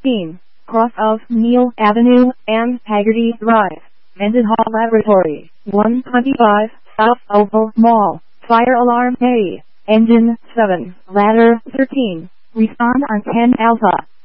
16, cross of Neil Avenue and Haggerty Drive, Mendenhall Laboratory, 125, South Oval Mall, fire alarm A, engine 7, ladder 13, respond on 10 Alpha.